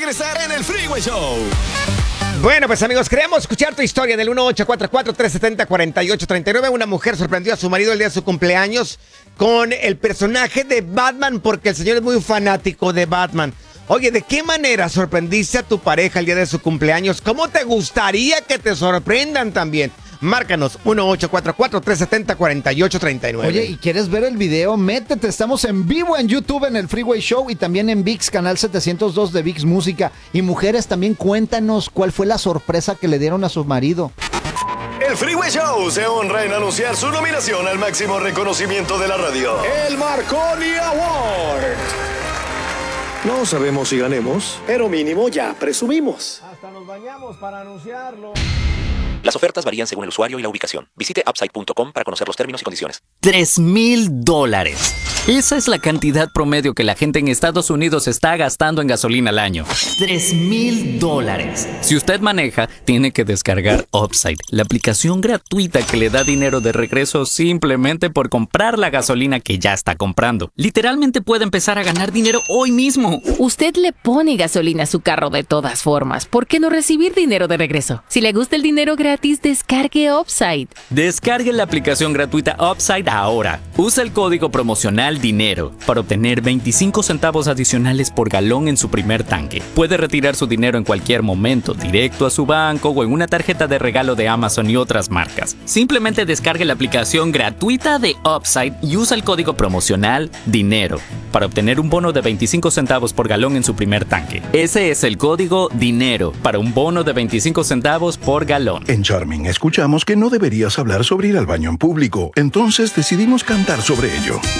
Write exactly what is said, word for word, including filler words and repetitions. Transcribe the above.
regresar en el Freeway Show. Bueno, pues amigos, queremos escuchar tu historia del uno ocho cuatro cuatro, tres siete cero, cuatro ocho tres nueve. Una mujer sorprendió a su marido el día de su cumpleaños con el personaje de Batman porque el señor es muy fanático de Batman. Oye, ¿de qué manera sorprendiste a tu pareja el día de su cumpleaños? ¿Cómo te gustaría que te sorprendan también? Márcanos uno ocho cuatro cuatro, tres siete cero, cuatro ocho tres nueve. Oye, ¿y quieres ver el video? Métete, estamos en vivo en YouTube en el Freeway Show y también en ViX, canal setecientos dos de ViX Música. Y mujeres, también cuéntanos cuál fue la sorpresa que le dieron a su marido. El Freeway Show se honra en anunciar su nominación al máximo reconocimiento de la radio, el Marconi Award. No sabemos si ganemos, pero mínimo ya presumimos. Hasta nos bañamos para anunciarlo. Las ofertas varían según el usuario y la ubicación. Visite upside punto com para conocer los términos y condiciones. Tres mil dólares. Esa es la cantidad promedio que la gente en Estados Unidos está gastando en gasolina al año. Tres mil dólares. Si usted maneja, tiene que descargar Upside, la aplicación gratuita que le da dinero de regreso simplemente por comprar la gasolina que ya está comprando. Literalmente puede empezar a ganar dinero hoy mismo. Usted le pone gasolina a su carro de todas formas. ¿Por qué no recibir dinero de regreso? Si le gusta el dinero gratis, descargue Upside. Descargue la aplicación gratuita Upside ahora. Usa el código promocional DINERO para obtener veinticinco centavos adicionales por galón en su primer tanque. Puede retirar su dinero en cualquier momento, directo a su banco o en una tarjeta de regalo de Amazon y otras marcas. Simplemente descargue la aplicación gratuita de Upside y usa el código promocional DINERO para obtener un bono de veinticinco centavos por galón en su primer tanque. Ese es el código DINERO para un bono de veinticinco centavos por galón. En Charming escuchamos que no deberías hablar sobre ir al baño en público, entonces decidimos cantar sobre ello.